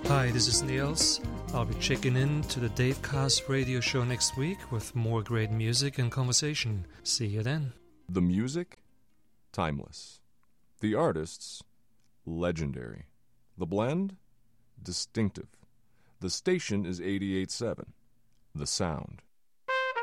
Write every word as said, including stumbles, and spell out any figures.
Hi, this is Niels. I'll be checking in to the Dave Cast radio show next week with more great music and conversation. See you then. The music, timeless. The artists, legendary. The blend, distinctive. The station is eighty-eight point seven. The sound,